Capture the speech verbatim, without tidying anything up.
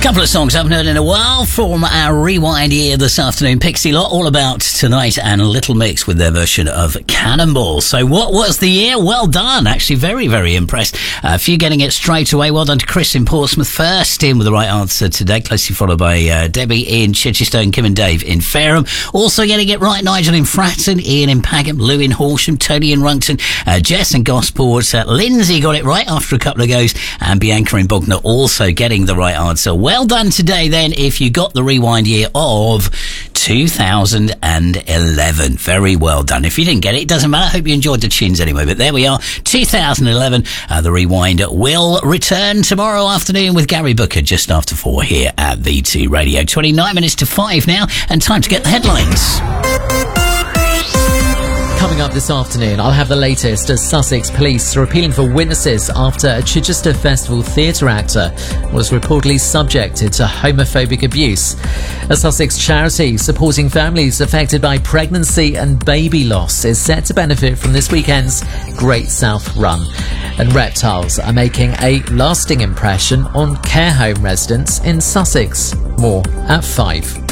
Couple of songs I haven't heard in a while from our Rewind year this afternoon. Pixie Lot, All About Tonight, and Little Mix with their version of Cannonball. So what was the year? Well done. Actually, very, very impressed. Uh, a few getting it straight away. Well done to Chris in Portsmouth, first in with the right answer today, closely followed by uh, Debbie in Chichester and Kim and Dave in Fareham. Also getting it right, Nigel in Fratton, Ian in Pagham, Lou in Horsham, Tony in Runkton, uh, Jess in Gosport, uh, Lindsay got it right after a couple of goes, and Bianca in Bognor also getting the right answer. Well done today then if you got the Rewind year of two thousand eleven. Very well done. If you didn't get it, it doesn't matter. I hope you enjoyed the tunes anyway. But there we are, two thousand eleven. Uh, the Rewind will return tomorrow afternoon with Gary Booker just after four here at V two Radio. twenty-nine minutes to five now, and time to get the headlines. Coming up this afternoon, I'll have the latest as Sussex Police are appealing for witnesses after a Chichester Festival theatre actor was reportedly subjected to homophobic abuse. A Sussex charity supporting families affected by pregnancy and baby loss is set to benefit from this weekend's Great South Run. And reptiles are making a lasting impression on care home residents in Sussex. More at five.